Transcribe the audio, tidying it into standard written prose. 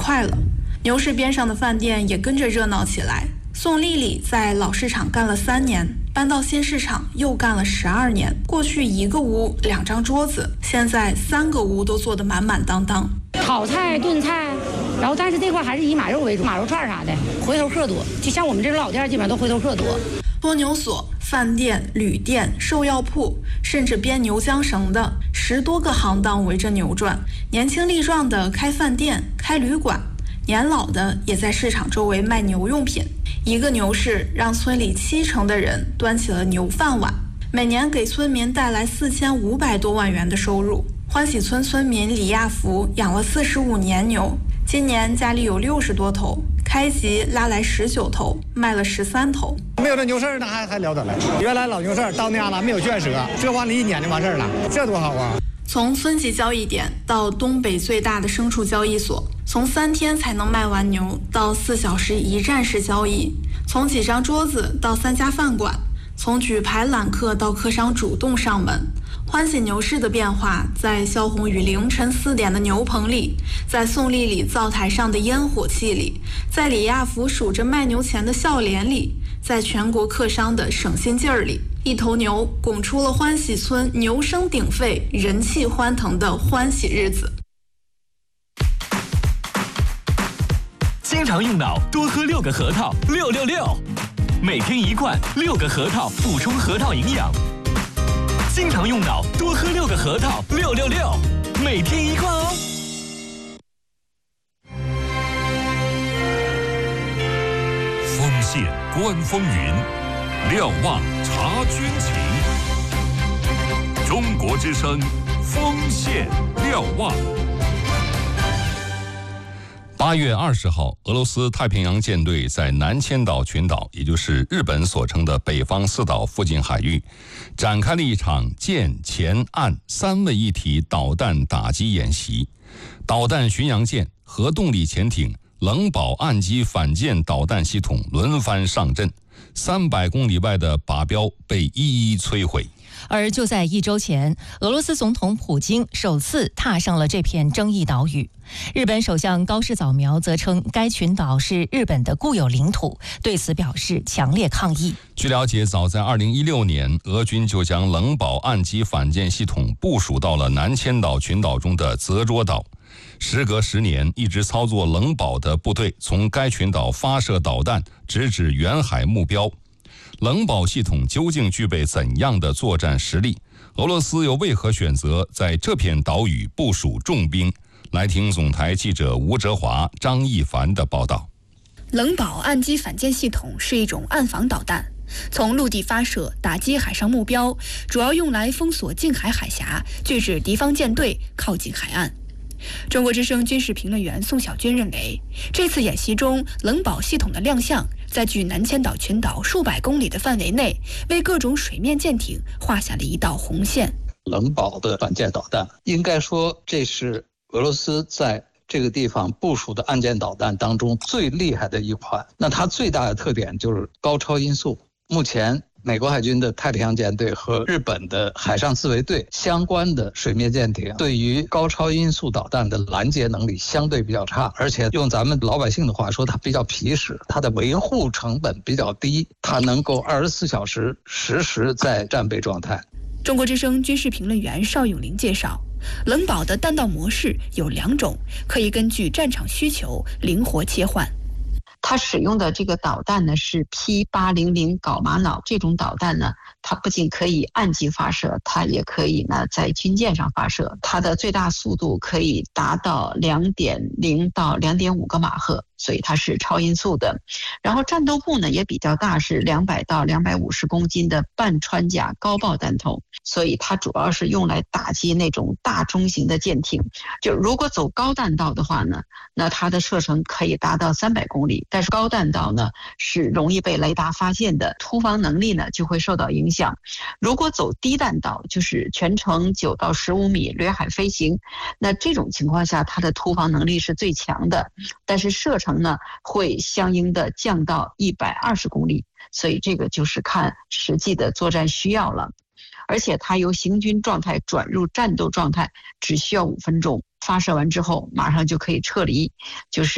快了。牛市边上的饭店也跟着热闹起来。宋丽丽在老市场干了3年，搬到新市场又干了12年。过去1个屋2张桌子，现在3个屋都坐得满满当当。 炒菜、炖菜，然后但是这块还是以马肉为主，马肉串啥的，回头客多。就像我们这种老店，基本上都回头客多。 蜗牛所、饭店、旅店、兽药铺，甚至编牛缰绳的10多个行当围着牛转。年轻力壮的开饭店、开旅馆，年老的也在市场周围卖牛用品。一个牛市让村里70%的人端起了牛饭碗，每年给村民带来4500多万元的收入。欢喜村村民李亚福养了45年牛，今年家里有60多头，开集拉来19头，卖了13头。 没有这牛市呢，还了得了。原来老牛市到那样了，没有圈舍，这完了1年就完事了，这多好啊！ 从村级交易点到东北最大的牲畜交易所，从3天才能卖完牛到4小时一站式交易，从几张桌子到3家饭馆，从举牌揽客到客商主动上门。欢喜牛市的变化，在肖红宇凌晨4点的牛棚里，在宋丽丽灶台上的烟火气里，在李亚福数着卖牛钱的笑脸里，在全国客商的省心劲儿里，一头牛拱出了欢喜村牛声鼎沸、人气欢腾的欢喜日子。 经常用脑，多喝6个核桃，666，每天1罐，6个核桃补充核桃营养。经常用脑，多喝6个核桃，666，每天1罐哦。 丰县观风云，瞭望察军情。中国之声，丰县瞭望。 8月20号，俄罗斯太平洋舰队在南千岛群岛，也就是日本所称的北方四岛附近海域，展开了一场舰、潜、岸3位一体导弹打击演习。导弹巡洋舰、核动力潜艇、冷堡岸基反舰导弹系统轮番上阵，300公里外的靶标被一一摧毁。 而就在1周前，俄罗斯总统普京首次踏上了这片争议岛屿。日本首相高市早苗则称该群岛是日本的固有领土，对此表示强烈抗议。 据了解，早在2016年，俄军就将冷堡岸基反舰系统部署到了南千岛群岛中的泽捉岛。时隔10年，一直操作冷堡的部队从该群岛发射导弹，直指远海目标。冷堡系统究竟具备怎样的作战实力？俄罗斯又为何选择在这片岛屿部署重兵？来听总台记者吴哲华、张一凡的报道。 冷堡岸基反舰系统是一种岸防导弹，从陆地发射，打击海上目标，主要用来封锁近海海峡，拒止敌方舰队靠近海岸。中国之声军事评论员宋小军认为，这次演习中冷堡系统的亮相，在距南千岛群岛数百公里的范围内，为各种水面舰艇画下了一道红线。 冷堡的反舰导弹，应该说这是俄罗斯在这个地方部署的岸舰导弹当中最厉害的一款。那它最大的特点就是高超音速。目前美国海军的太平洋舰队和日本的海上自卫队相关的水面舰艇对于高超音速导弹的拦截能力相对比较差，而且用咱们老百姓的话说，它比较皮实，它的维护成本比较低，它能够24小时实时在战备状态。 中国之声军事评论员邵永林介绍，冷堡的弹道模式有2种，可以根据战场需求灵活切换。 它使用的这个导弹呢是 P800 镐玛瑙，这种导弹呢，它不仅可以岸基发射，它也可以呢在军舰上发射。它的最大速度可以达到2.0到2.5个马赫，所以它是超音速的。然后战斗部呢也比较大，是200到250公斤的半穿甲高爆弹头，所以它主要是用来打击那种大中型的舰艇。就如果走高弹道的话呢，那它的射程可以达到300公里，但是高弹道呢是容易被雷达发现的，突防能力呢就会受到影响。如果走低弹道，就是全程9到15米掠海飞行，那这种情况下它的突防能力是最强的，但是射程呢会相应的降到120公里，所以这个就是看实际的作战需要了。而且它由行军状态转入战斗状态只需要5分钟，发射完之后马上就可以撤离，就是